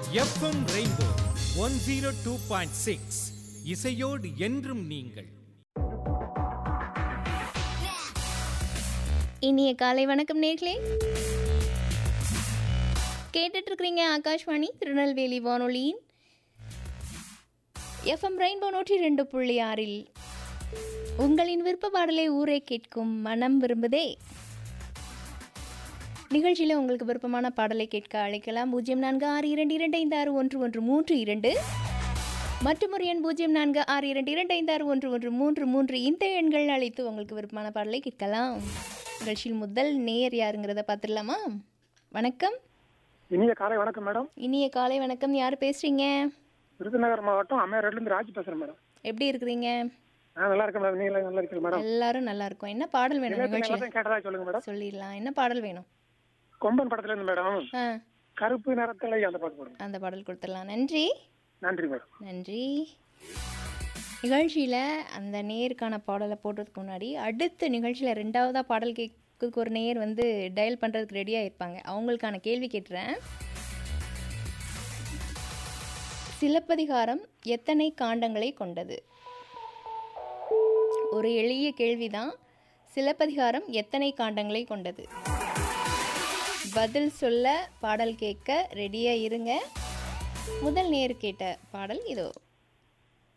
FM rainbow 102.6 இசையோடு என்றும் நீங்கள். இனிய காலை வணக்கம் நேர்களே. கேட்டுட்டு இருக்கிறீங்க ஆகாஷ்வாணி திருநெல்வேலி வானொலியின் எஃப்எம் ரெயின்போ 102.6 உங்களின் விருப்ப பாடலை ஊரே கேட்கும் மனம் விரும்புதே நிகழ்ச்சியில் உங்களுக்கு விருப்பமான பாடலை கேட்க அழைக்கலாம். 0462256113 மற்றும் ஒரு எண் 0462256113 இந்த எண்கள் அழைத்து உங்களுக்கு விருப்பமான பாடலை கேட்கலாம். நிகழ்ச்சியில் முதல் நேயர் யாருங்கிறத பார்த்துடலாமா? வணக்கம். இனிய காலை வணக்கம் மேடம். இனிய காலை வணக்கம். யார் பேசுறீங்க? விருதுநகர் மாவட்டம் அம்மையார்லேருந்து ராஜ் பேசுறேன் மேடம். எப்படி இருக்கிறீங்க? நல்லா இருக்கேன் மேடம். நீங்க நல்லா இருக்கீங்க மேடம்? எல்லாரும் நல்லா இருக்கும். என்ன பாடல் வேணும் நிகழ்ச்சியில்? கேட்டதா சொல்லுங்க மேடம். சொல்லிடலாம். என்ன பாடல் வேணும்? கொம்பன் படத்துல இருந்து மேடம். கருப்பு நிறத்துல அந்த பாட்டு போடுங்க. அந்த பாடல் கொடுத்துடலாம். நன்றி. நன்றி மேடம். நன்றி. நிகழ்ச்சியில் அந்த நேருக்கான பாடலை போடுறதுக்கு முன்னாடி அடுத்த நிகழ்ச்சியில் ரெண்டாவதாக பாடல் கேட்கறதுக்கு ஒரு நேர் வந்து டயல் பண்ணுறதுக்கு ரெடியாக இருப்பாங்க. அவங்களுக்கான கேள்வி கேட்டுறேன். சிலப்பதிகாரம் எத்தனை காண்டங்களை கொண்டது? ஒரு எளிய கேள்விதான். சிலப்பதிகாரம் எத்தனை காண்டங்களை கொண்டது? பதில் சொல்ல பாடல் கேட்க ரெடியாக இருங்க. முதல் நேர் கேட்ட பாடல் இதோ.